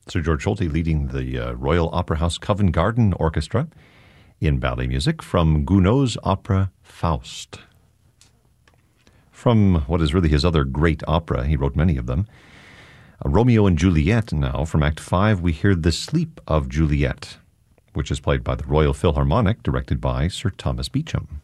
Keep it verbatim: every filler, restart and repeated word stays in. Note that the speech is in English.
Sir George Solti leading the uh, Royal Opera House Covent Garden Orchestra in ballet music from Gounod's opera Faust. From what is really his other great opera, he wrote many of them, uh, Romeo and Juliet. Now, from Act five, we hear The Sleep of Juliet, which is played by the Royal Philharmonic, directed by Sir Thomas Beecham.